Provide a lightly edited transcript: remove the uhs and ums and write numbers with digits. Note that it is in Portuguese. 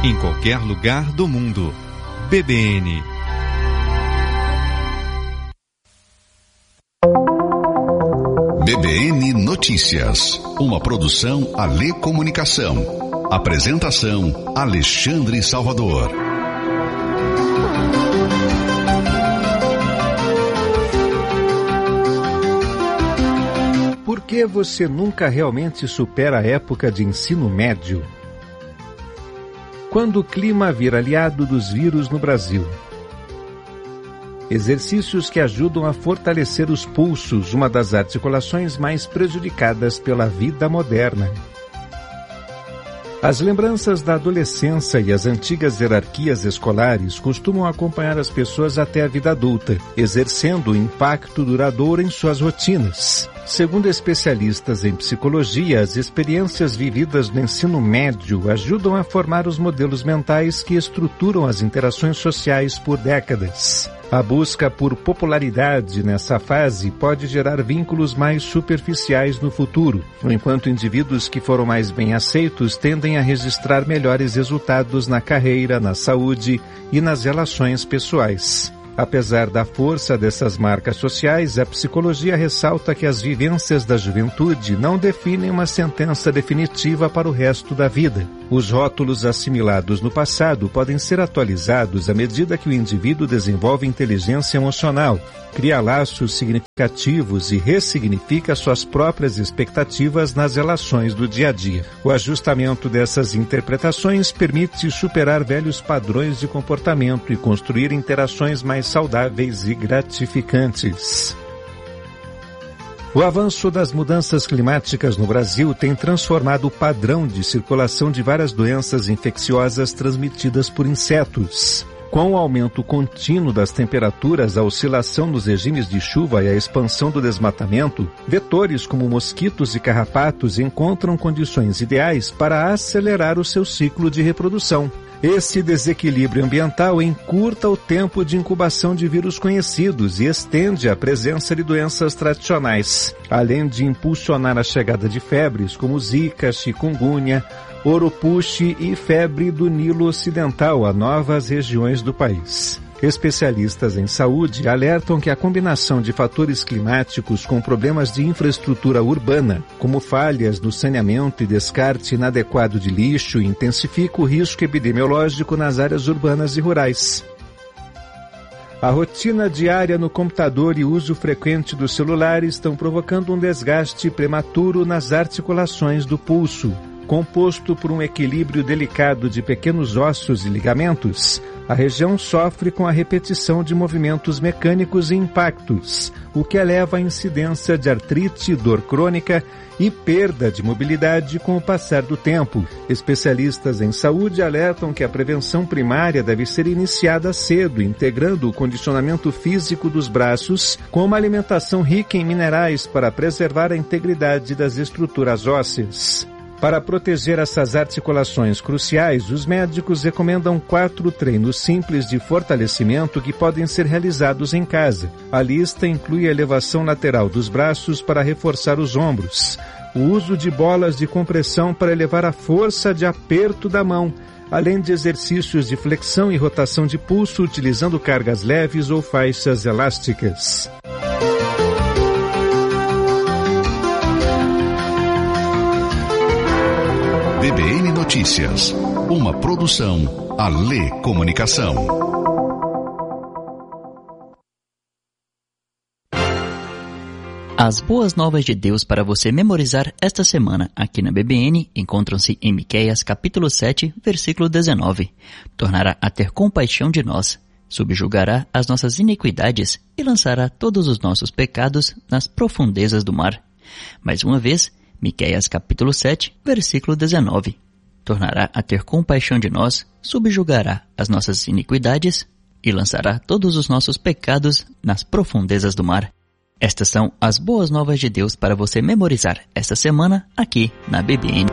em qualquer lugar do mundo. BBN. BBN Notícias, uma produção Alê Comunicação. Apresentação Alexandre Salvador. Por que você nunca realmente supera a época de ensino médio? Quando o clima vira aliado dos vírus no Brasil. Exercícios que ajudam a fortalecer os pulsos, uma das articulações mais prejudicadas pela vida moderna. As lembranças da adolescência e as antigas hierarquias escolares costumam acompanhar as pessoas até a vida adulta, exercendo um impacto duradouro em suas rotinas. Segundo especialistas em psicologia, as experiências vividas no ensino médio ajudam a formar os modelos mentais que estruturam as interações sociais por décadas. A busca por popularidade nessa fase pode gerar vínculos mais superficiais no futuro, enquanto indivíduos que foram mais bem aceitos tendem a registrar melhores resultados na carreira, na saúde e nas relações pessoais. Apesar da força dessas marcas sociais, a psicologia ressalta que as vivências da juventude não definem uma sentença definitiva para o resto da vida. Os rótulos assimilados no passado podem ser atualizados à medida que o indivíduo desenvolve inteligência emocional, cria laços significativos e ressignifica suas próprias expectativas nas relações do dia a dia. O ajustamento dessas interpretações permite superar velhos padrões de comportamento e construir interações mais saudáveis e gratificantes. O avanço das mudanças climáticas no Brasil tem transformado o padrão de circulação de várias doenças infecciosas transmitidas por insetos. Com o aumento contínuo das temperaturas, a oscilação nos regimes de chuva e a expansão do desmatamento, vetores como mosquitos e carrapatos encontram condições ideais para acelerar o seu ciclo de reprodução. Esse desequilíbrio ambiental encurta o tempo de incubação de vírus conhecidos e estende a presença de doenças tradicionais, além de impulsionar a chegada de febres como Zika, chikungunya, Oropouche e febre do Nilo Ocidental a novas regiões do país. Especialistas em saúde alertam que a combinação de fatores climáticos com problemas de infraestrutura urbana, como falhas no saneamento e descarte inadequado de lixo, intensifica o risco epidemiológico nas áreas urbanas e rurais. A rotina diária no computador e o uso frequente do celular estão provocando um desgaste prematuro nas articulações do pulso. Composto por um equilíbrio delicado de pequenos ossos e ligamentos, a região sofre com a repetição de movimentos mecânicos e impactos, o que eleva a incidência de artrite, dor crônica e perda de mobilidade com o passar do tempo. Especialistas em saúde alertam que a prevenção primária deve ser iniciada cedo, integrando o condicionamento físico dos braços com uma alimentação rica em minerais para preservar a integridade das estruturas ósseas. Para proteger essas articulações cruciais, os médicos recomendam 4 treinos simples de fortalecimento que podem ser realizados em casa. A lista inclui a elevação lateral dos braços para reforçar os ombros, o uso de bolas de compressão para elevar a força de aperto da mão, além de exercícios de flexão e rotação de pulso utilizando cargas leves ou faixas elásticas. BBN Notícias, uma produção Alê Comunicação. As boas novas de Deus para você memorizar esta semana aqui na BBN encontram-se em Miqueias capítulo 7, versículo 19. Tornará a ter compaixão de nós, subjugará as nossas iniquidades e lançará todos os nossos pecados nas profundezas do mar. Mais uma vez, Miqueias capítulo 7, versículo 19. Tornará a ter compaixão de nós, subjugará as nossas iniquidades e lançará todos os nossos pecados nas profundezas do mar. Estas são as boas novas de Deus para você memorizar esta semana aqui na BBN.